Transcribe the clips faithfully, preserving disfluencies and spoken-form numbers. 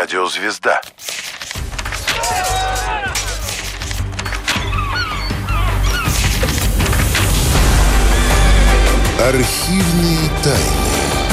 Радиозвезда. Архивные тайны.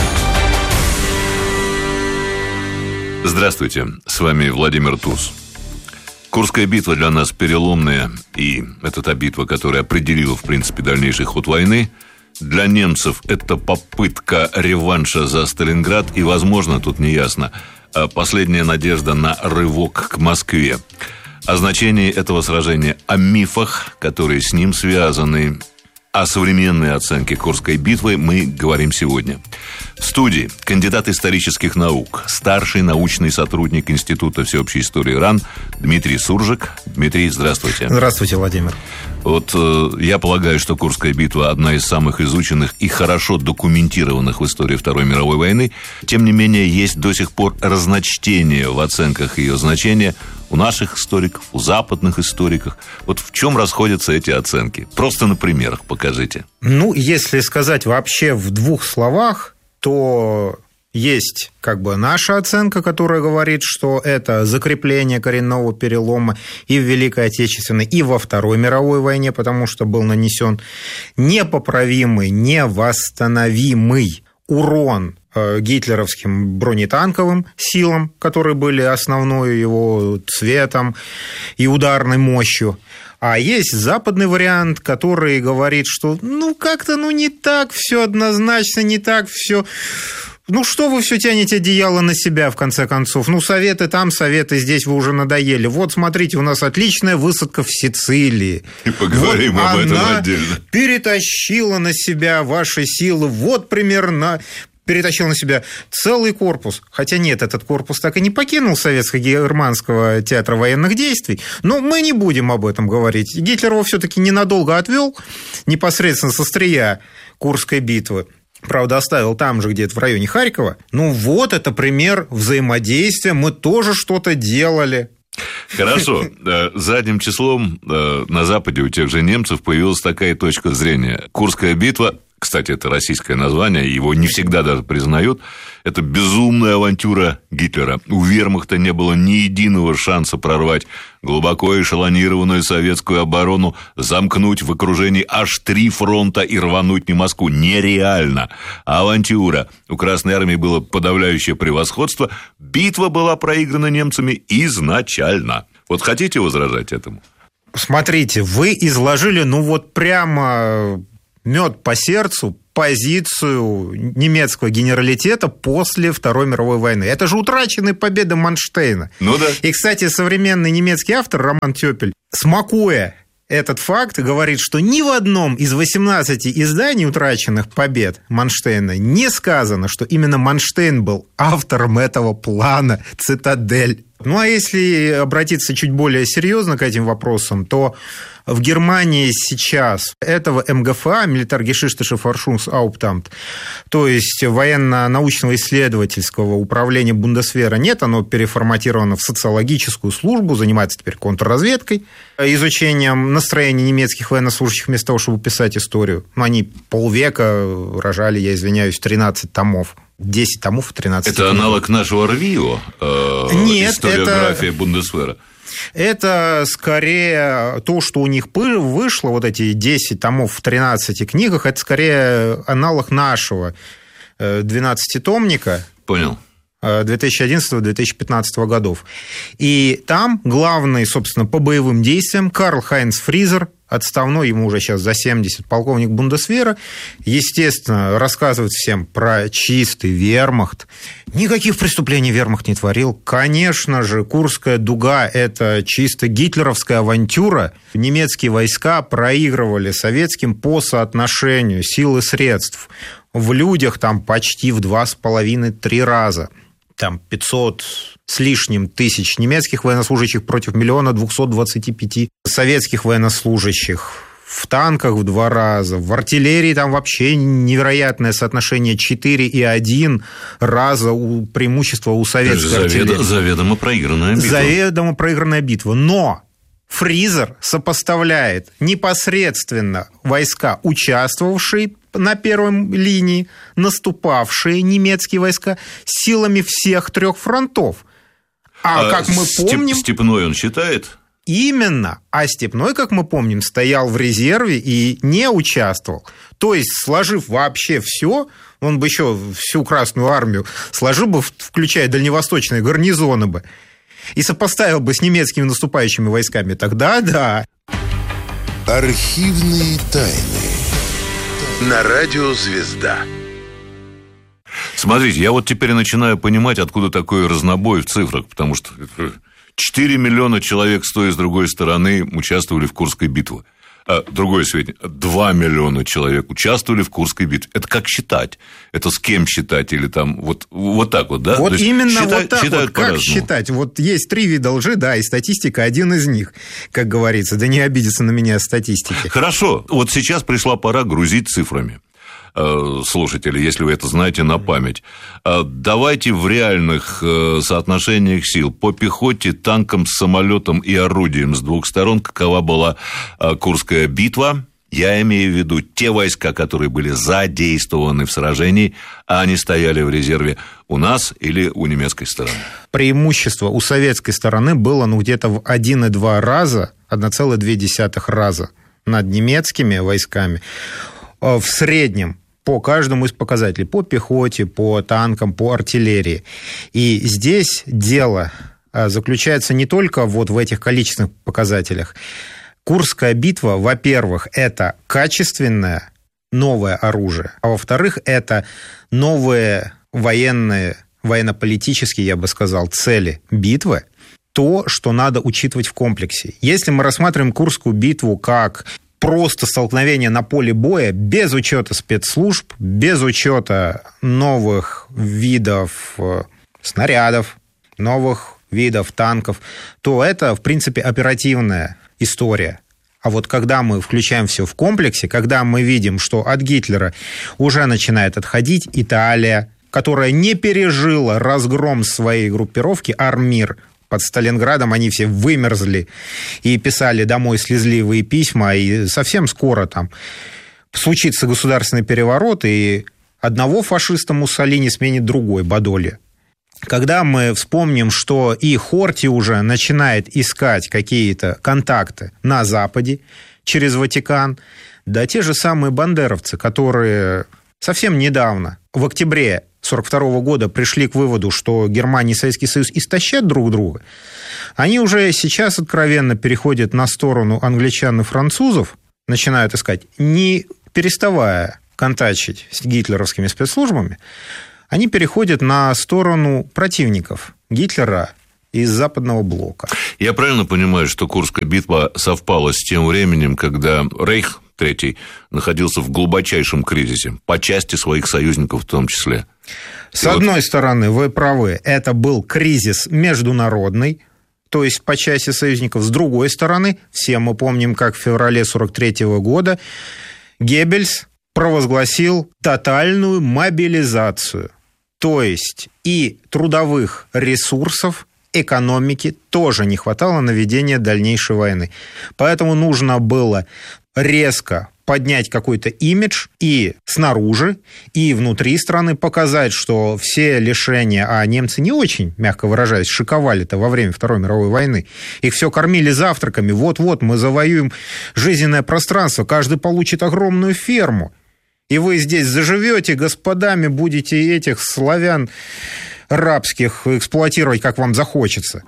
Здравствуйте, с вами Владимир Туз. Курская битва для нас переломная, и это та битва, которая определила, в принципе, дальнейший ход войны. Для немцев это попытка реванша за Сталинград, и, возможно, тут неясно, последняя надежда на рывок к Москве. О значении этого сражения, о мифах, которые с ним связаны, о современной оценке Курской битвы мы говорим сегодня. В студии кандидат исторических наук, старший научный сотрудник Института всеобщей истории РАН Дмитрий Суржик. Дмитрий, здравствуйте. Здравствуйте, Владимир. Вот э, я полагаю, что Курская битва одна из самых изученных и хорошо документированных в истории Второй мировой войны. Тем не менее, есть до сих пор разночтение в оценках ее значения у наших историков, у западных историков. Вот в чем расходятся эти оценки? Просто на примерах покажите. Ну, если сказать вообще в двух словах, то есть как бы наша оценка, которая говорит, что это закрепление коренного перелома и в Великой Отечественной, и во Второй мировой войне, потому что был нанесен непоправимый, невосстановимый урон гитлеровским бронетанковым силам, которые были основной его цветом и ударной мощью. А есть западный вариант, который говорит, что ну как-то ну не так все однозначно, не так все. Ну что вы все тянете одеяло на себя, в конце концов? Ну, советы там, советы здесь, вы уже надоели. Вот, смотрите, у нас отличная высадка в Сицилии. И поговорим вот об этом отдельно. Перетащила на себя ваши силы. Вот примерно... перетащил на себя целый корпус. Хотя нет, этот корпус так и не покинул Советско-германского театра военных действий. Но мы не будем об этом говорить. Гитлер его все-таки ненадолго отвел непосредственно с острия Курской битвы. Правда, оставил там же, где-то в районе Харькова. Ну вот, это пример взаимодействия. Мы тоже что-то делали. Хорошо. Задним числом на Западе у тех же немцев появилась такая точка зрения. Курская битва, кстати, это российское название, его не всегда даже признают, это безумная авантюра Гитлера. У вермахта не было ни единого шанса прорвать глубоко эшелонированную советскую оборону, замкнуть в окружении аж три фронта и рвануть не Москву. Нереально. Авантюра. У Красной Армии было подавляющее превосходство. Битва была проиграна немцами изначально. Вот хотите возражать этому? Смотрите, вы изложили, ну вот прямо... мёд по сердцу позицию немецкого генералитета после Второй мировой войны. Это же утраченные победы Манштейна. Ну да. И, кстати, современный немецкий автор Роман Тёпель, смакуя этот факт, говорит, что ни в одном из восемнадцати изданий утраченных побед Манштейна не сказано, что именно Манштейн был автором этого плана «Цитадель». Ну, а если обратиться чуть более серьезно к этим вопросам, то в Германии сейчас этого эм гэ эф а, Militärgeschichtliche Forschungsauftamt, то есть военно-научного исследовательского управления Бундесвера, нет, оно переформатировано в социологическую службу, занимается теперь контрразведкой, изучением настроения немецких военнослужащих вместо того, чтобы писать историю. Ну, они полвека рожали, я извиняюсь, тринадцать томов. десять томов и тринадцать. Это аналог нашего РВИО? Э, Нет, историография это... Бундесвера. Это скорее то, что у них вышло, вот эти десять томов в тринадцати книгах, это скорее аналог нашего двенадцатитомника. Понял. две тысячи одиннадцатого - две тысячи пятнадцатого годов. И там главный, собственно, по боевым действиям Карл Хайнц Фризер, отставной, ему уже сейчас за семьдесят, полковник Бундесвера, естественно, рассказывает всем про чистый вермахт. Никаких преступлений вермахт не творил. Конечно же, Курская дуга – это чисто гитлеровская авантюра. Немецкие войска проигрывали советским по соотношению сил и средств. В людях там почти в два с половиной-три раза. Там пятьсот с лишним тысяч немецких военнослужащих против миллиона двухсот двадцати пяти советских военнослужащих. В танках в два раза, в артиллерии там вообще невероятное соотношение четыре и один раза у преимущества у советской Завед... артиллерии. Заведомо проигранная битва. Заведомо проигранная битва. Но Фризер сопоставляет непосредственно войска, участвовавшие на первой линии, наступавшие немецкие войска, с силами всех трех фронтов. А, а как мы степ, помним... Степной он считает? Именно. А Степной, как мы помним, стоял в резерве и не участвовал. То есть, сложив вообще все, он бы еще всю Красную армию сложил бы, включая дальневосточные гарнизоны бы, и сопоставил бы с немецкими наступающими войсками. Тогда да. Архивные тайны. На радио «Звезда». Смотрите, я вот теперь начинаю понимать, откуда такой разнобой в цифрах, потому что четыре миллиона человек с той и с другой стороны участвовали в Курской битве. А, другое сведения, два миллиона человек участвовали в Курской битве. Это как считать? Это с кем считать? Или там вот, вот так вот, да? Вот именно считать, вот так вот, как считать? Вот есть три вида лжи, да, и статистика один из них, как говорится. Да не обидится на меня статистики. Хорошо, вот сейчас пришла пора грузить цифрами. Слушатели, если вы это знаете на память. Давайте в реальных соотношениях сил по пехоте, танкам, самолетам и орудиям с двух сторон, какова была Курская битва. Я имею в виду те войска, которые были задействованы в сражении, а они стояли в резерве у нас или у немецкой стороны. Преимущество у советской стороны было ну, где-то в один и два раза, один целых две десятых раза над немецкими войсками. В среднем по каждому из показателей, по пехоте, по танкам, по артиллерии. И здесь дело заключается не только вот в этих количественных показателях. Курская битва, во-первых, это качественное новое оружие, а во-вторых, это новые военные, военно-политические, я бы сказал, цели битвы, то, что надо учитывать в комплексе. Если мы рассматриваем Курскую битву как просто столкновение на поле боя, без учета спецслужб, без учета новых видов снарядов, новых видов танков, то это, в принципе, оперативная история. А вот когда мы включаем все в комплексе, когда мы видим, что от Гитлера уже начинает отходить Италия, которая не пережила разгром своей группировки «Армир», под Сталинградом они все вымерзли и писали домой слезливые письма, и совсем скоро там случится государственный переворот, и одного фашиста Муссолини сменит другой, Бадоли. Когда мы вспомним, что и Хорти уже начинает искать какие-то контакты на Западе через Ватикан, да те же самые бандеровцы, которые совсем недавно, в октябре сорок второго года пришли к выводу, что Германия и Советский Союз истощат друг друга, они уже сейчас откровенно переходят на сторону англичан и французов, начинают искать, не переставая контачить с гитлеровскими спецслужбами, они переходят на сторону противников Гитлера из Западного блока. Я правильно понимаю, что Курская битва совпала с тем временем, когда Рейх Третий находился в глубочайшем кризисе, по части своих союзников в том числе? С И одной вот... стороны, вы правы, это был кризис международный, то есть по части союзников. С другой стороны, все мы помним, как в феврале сорок третьего года Геббельс провозгласил тотальную мобилизацию. То есть и трудовых ресурсов, экономики тоже не хватало на ведение дальнейшей войны. Поэтому нужно было резко поднять какой-то имидж и снаружи, и внутри страны показать, что все лишения, а немцы не очень, мягко выражаясь, шиковали-то во время Второй мировой войны. Их все кормили завтраками. Вот-вот мы завоюем жизненное пространство, каждый получит огромную ферму. И вы здесь заживете, господами будете этих славян рабских эксплуатировать, как вам захочется.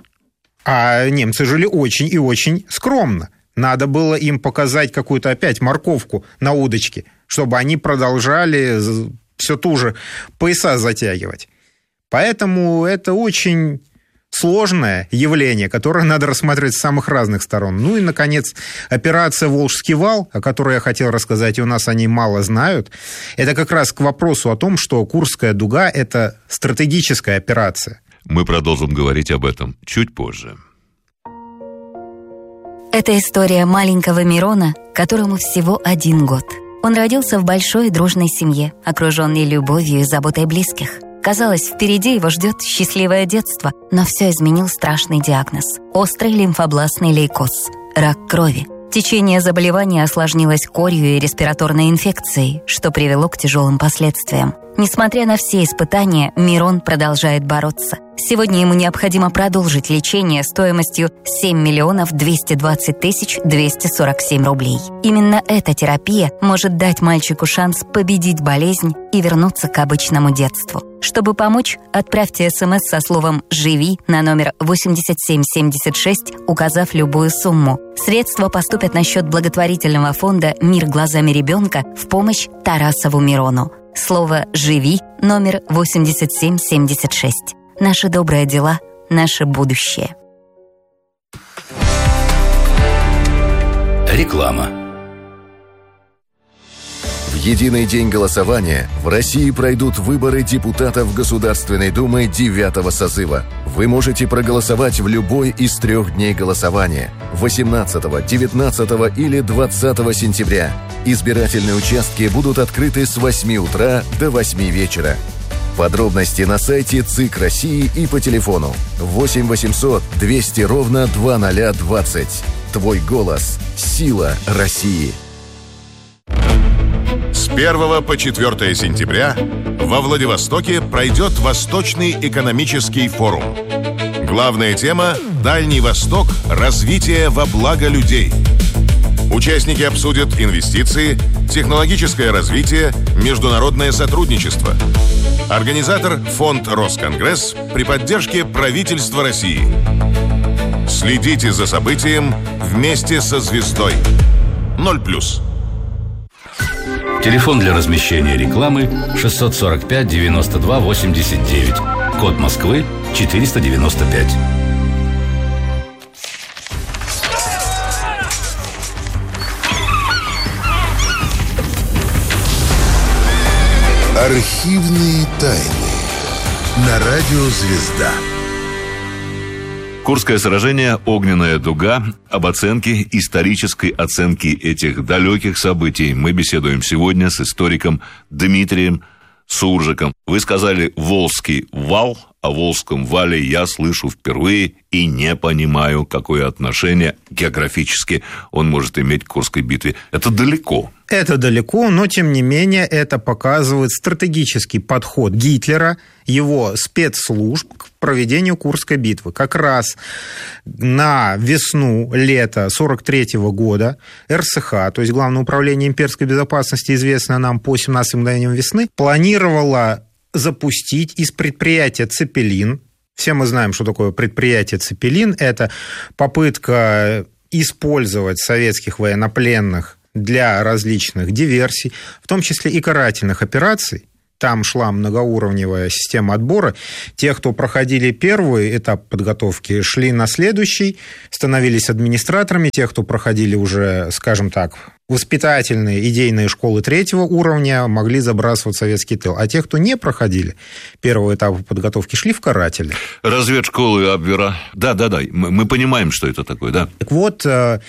А немцы жили очень и очень скромно. Надо было им показать какую-то опять морковку на удочке, чтобы они продолжали все ту же пояса затягивать. Поэтому это очень сложное явление, которое надо рассматривать с самых разных сторон. Ну и, наконец, операция «Волжский вал», о которой я хотел рассказать, и у нас они мало знают, это как раз к вопросу о том, что Курская дуга – это стратегическая операция. Мы продолжим говорить об этом чуть позже. Это история маленького Мирона, которому всего один год. Он родился в большой дружной семье, окруженный любовью и заботой близких. Казалось, впереди его ждет счастливое детство, но все изменил страшный диагноз – острый лимфобластный лейкоз, рак крови. Течение заболевания осложнилось корью и респираторной инфекцией, что привело к тяжелым последствиям. Несмотря на все испытания, Мирон продолжает бороться. Сегодня ему необходимо продолжить лечение стоимостью семь миллионов двести двадцать тысяч двести сорок семь рублей. Именно эта терапия может дать мальчику шанс победить болезнь и вернуться к обычному детству. Чтобы помочь, отправьте смс со словом «Живи» на номер восемьдесят семь семьдесят шесть, указав любую сумму. Средства поступят на счет благотворительного фонда «Мир глазами ребенка» в помощь Тарасову Мирону. Слово «Живи» номер восемьдесят семь семьдесят шесть. Наши добрые дела, наше будущее. Реклама. В единый день голосования в России пройдут выборы депутатов Государственной Думы девятого созыва. Вы можете проголосовать в любой из трех дней голосования – восемнадцатого, девятнадцатого или двадцатого сентября. Избирательные участки будут открыты с восьми утра до восьми вечера. Подробности на сайте ЦИК России и по телефону восемь восемьсот двести ровно двадцать двадцать. Твой голос – сила России. С первого по четвёртое сентября во Владивостоке пройдет Восточный экономический форум. Главная тема – Дальний Восток, развитие во благо людей. Участники обсудят инвестиции, технологическое развитие, международное сотрудничество. Организатор – фонд «Росконгресс» при поддержке правительства России. Следите за событием вместе со звездой. ноль плюс. Телефон для размещения рекламы шестьсот сорок пять девяносто два восемьдесят девять. Код Москвы четыреста девяносто пять. Архивные тайны на радио «Звезда». Курское сражение, огненная дуга. Об оценке, исторической оценке этих далеких событий мы беседуем сегодня с историком Дмитрием Суржиком. Вы сказали «Волжский вал», о Волжском вале я слышу впервые и не понимаю, какое отношение географически он может иметь к Курской битве. Это далеко. Это далеко, но, тем не менее, это показывает стратегический подход Гитлера, его спецслужб к проведению Курской битвы. Как раз на весну-лето сорок третьего года эр эс ха, то есть Главное управление имперской безопасности, известное нам по семнадцатым мгновениям весны, планировало запустить из предприятия «Цепелин». Все мы знаем, что такое предприятие «Цепелин». Это попытка использовать советских военнопленных для различных диверсий, в том числе и карательных операций. Там шла многоуровневая система отбора. Те, кто проходили первый этап подготовки, шли на следующий, становились администраторами. Те, кто проходили уже, скажем так, воспитательные, идейные школы третьего уровня, могли забрасывать советский тыл. А те, кто не проходили первого этапа подготовки, шли в каратели. Разведшколы Абвера. Да-да-да, мы, мы понимаем, что это такое, да. Так вот,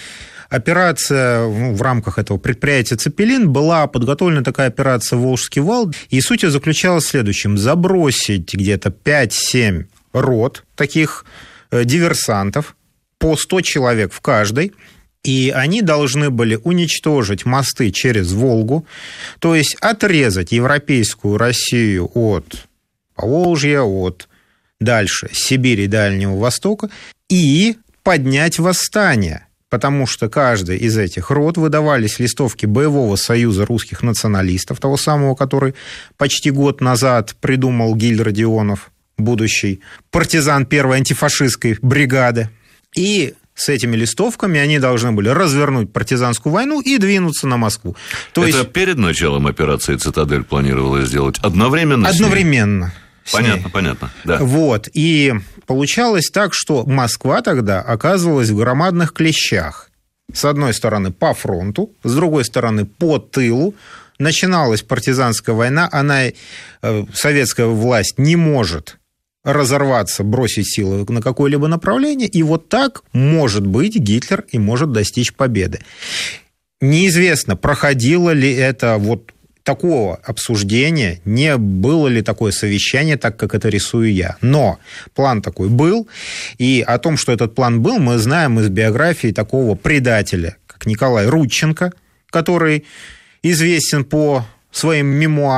операция, ну, в рамках этого предприятия «Цепелин» была подготовлена такая операция «Волжский вал», и суть ее заключалась в следующем. Забросить где-то пять-семь рот таких диверсантов, по сто человек в каждой, и они должны были уничтожить мосты через Волгу, то есть отрезать европейскую Россию от Поволжья, от дальше Сибири и Дальнего Востока, и поднять восстание. Потому что каждый из этих рот выдавались листовки Боевого союза русских националистов, того самого, который почти год назад придумал Гиль Родионов, будущий партизан первой антифашистской бригады. И с этими листовками они должны были развернуть партизанскую войну и двинуться на Москву. То Это есть... перед началом операции «Цитадель» планировалось сделать одновременно? Одновременно. Понятно, понятно. Да. Вот. И получалось так, что Москва тогда оказывалась в громадных клещах. С одной стороны, по фронту, с другой стороны, по тылу. Начиналась партизанская война, она, советская власть не может разорваться, бросить силы на какое-либо направление, и вот так, может быть, Гитлер и может достичь победы. Неизвестно, проходило ли это вот такого обсуждения, не было ли такое совещание, так как это рисую я. Но план такой был, и о том, что этот план был, мы знаем из биографии такого предателя, как Николай Рудченко, который известен по своим мемуарам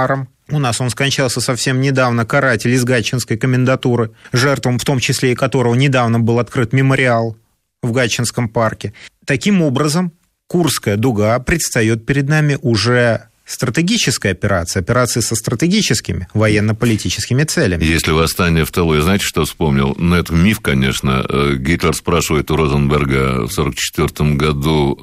У нас он скончался совсем недавно, каратель из Гатчинской комендатуры, жертвам в том числе и которого недавно был открыт мемориал в Гатчинском парке. Таким образом, Курская дуга предстает перед нами уже стратегическая операция, операции со стратегическими военно-политическими целями. Если восстание в тылу, я знаете, что вспомнил? Ну, это миф, конечно. Гитлер спрашивает у Розенберга в сорок четвёртом году: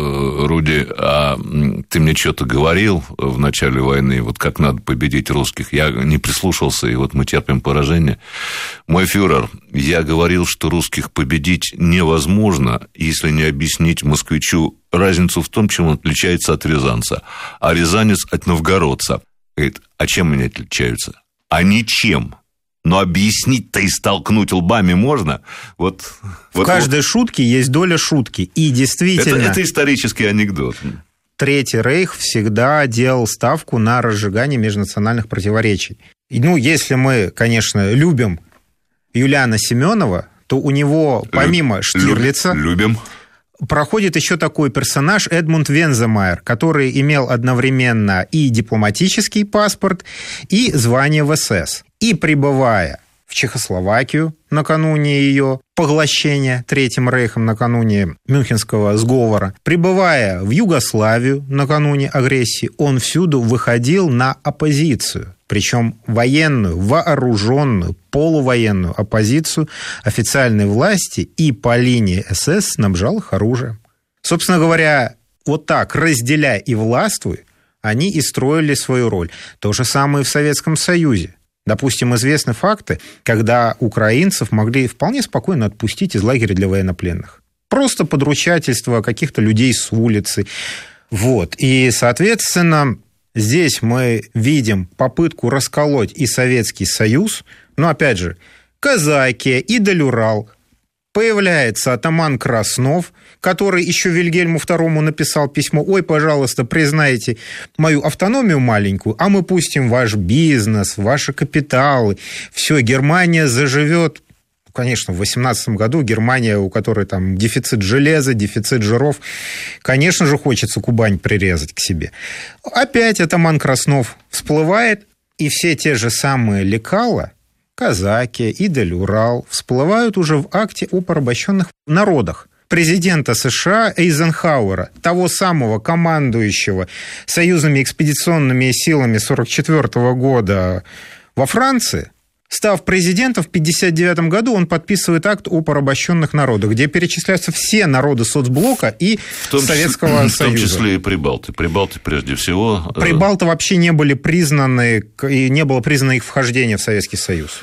Руди, а ты мне что-то говорил в начале войны, вот как надо победить русских? Я не прислушался, и вот мы терпим поражение. Мой фюрер, я говорил, что русских победить невозможно, если не объяснить москвичу разницу в том, чем он отличается от рязанца, а рязанец от новгородца. Говорит, а чем они отличаются? А ничем. Но объяснить-то и столкнуть лбами можно. Вот, в вот, каждой вот. шутке есть доля шутки. И действительно... Это, это исторический анекдот. Третий рейх всегда делал ставку на разжигание межнациональных противоречий. И, ну, если мы, конечно, любим Юлиана Семенова, то у него, помимо Лю- Штирлица... Любим. Проходит еще такой персонаж Эдмунд Венземайер, который имел одновременно и дипломатический паспорт, и звание в эс эс. И прибывая в Чехословакию накануне ее поглощения Третьим рейхом, накануне Мюнхенского сговора, прибывая в Югославию накануне агрессии, он всюду выходил на оппозицию. Причем военную, вооруженную, полувоенную оппозицию официальной власти, и по линии эс эс снабжал их оружием. Собственно говоря, вот так, разделяя и властвуя, они и строили свою роль. То же самое и в Советском Союзе. Допустим, известны факты, когда украинцев могли вполне спокойно отпустить из лагеря для военнопленных. Просто подручательство каких-то людей с улицы. Вот. И, соответственно... Здесь мы видим попытку расколоть и Советский Союз, но, опять же, Казакия, Идель-Урал. Появляется атаман Краснов, который еще Вильгельму второму написал письмо: «Ой, пожалуйста, признайте мою автономию маленькую, а мы пустим ваш бизнес, ваши капиталы. Все, Германия заживет». Конечно, в восемнадцатом году Германия, у которой там дефицит железа, дефицит жиров, конечно же, хочется Кубань прирезать к себе. Опять атаман Краснов всплывает, и все те же самые лекала, Казаки, Идель-Урал, всплывают уже в акте о порабощенных народах. Президента США Эйзенхауэра, того самого командующего союзными экспедиционными силами сорок четвёртого года во Франции, став президентом в пятьдесят девятом году, он подписывает акт о порабощенных народах, где перечисляются все народы соцблока и Советского Союза. В том числе и прибалты. Прибалты прежде всего. Прибалты вообще не были признаны, и не было признано их вхождение в Советский Союз.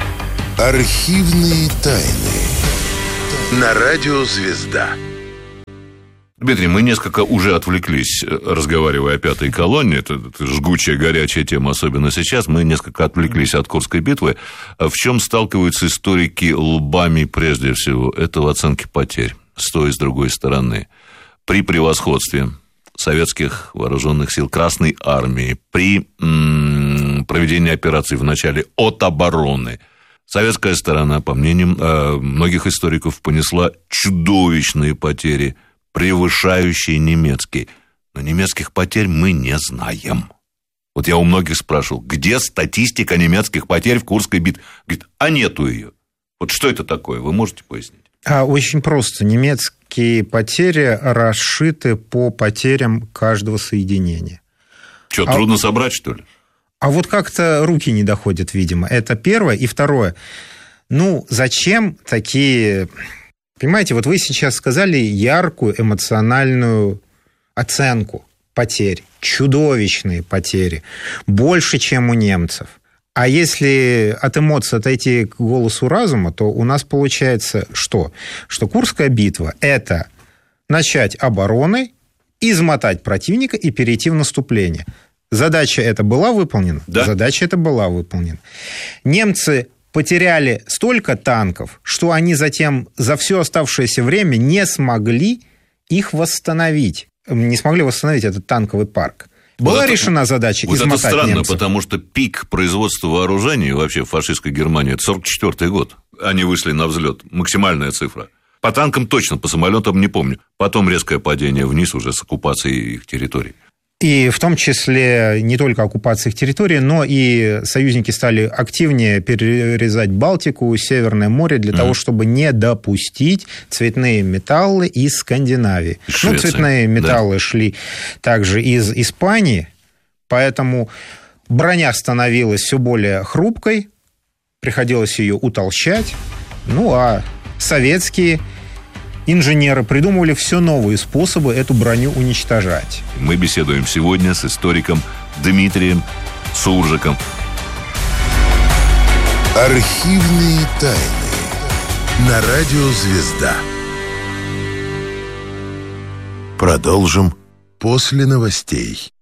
Архивные тайны. На радио «Звезда». Дмитрий, мы несколько уже отвлеклись, разговаривая о пятой колонне. Это, это жгучая, горячая тема, особенно сейчас. Мы несколько отвлеклись от Курской битвы. В чем сталкиваются историки лбами прежде всего? Это в оценке потерь с той и с другой стороны. При превосходстве советских вооруженных сил Красной Армии, при м- проведении операций в начале от обороны, советская сторона, по мнениям э, многих историков, понесла чудовищные потери, превышающие немецкие. Но немецких потерь мы не знаем. Вот я у многих спрашивал, где статистика немецких потерь в Курской битве? Говорит, а нету ее. Вот что это такое, вы можете пояснить? А, очень просто. Немецкие потери расшиты по потерям каждого соединения. Что, а, трудно собрать, что ли? А вот как-то руки не доходят, видимо. Это первое. И второе. Ну, зачем такие... Понимаете, вот вы сейчас сказали яркую эмоциональную оценку потерь, чудовищные потери, больше, чем у немцев. А если от эмоций отойти к голосу разума, то у нас получается что? Что Курская битва – это начать обороной, измотать противника и перейти в наступление. Задача эта была выполнена? Да. Задача эта была выполнена. Немцы потеряли столько танков, что они затем за все оставшееся время не смогли их восстановить. Не смогли восстановить этот танковый парк. Была вот решена задача вот измотать немцев. Это странно, немцев. Потому что пик производства вооружений вообще в фашистской Германии – это сорок четвёртый год. Они вышли на взлет. Максимальная цифра. По танкам точно, по самолетам не помню. Потом резкое падение вниз уже с оккупацией их территорий. И в том числе не только оккупация их территории, но и союзники стали активнее перерезать Балтику, Северное море для mm-hmm. того, чтобы не допустить цветные металлы из Скандинавии. Ну, цветные металлы да. шли также из Испании, поэтому броня становилась все более хрупкой, приходилось ее утолщать. Ну, а советские инженеры придумывали все новые способы эту броню уничтожать. Мы беседуем сегодня с историком Дмитрием Суржиком. Архивные тайны на радио «Звезда». Продолжим после новостей.